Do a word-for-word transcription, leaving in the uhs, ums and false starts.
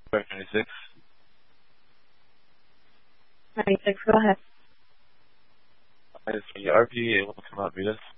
ninety-six. ninety-six, go ahead. Is the R P able to come out meet us?